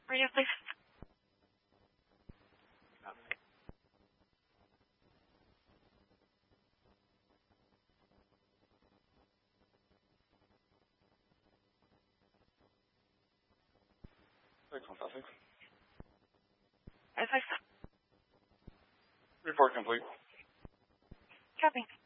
Radio, please. Fantastic. As I said. Report complete. Copy.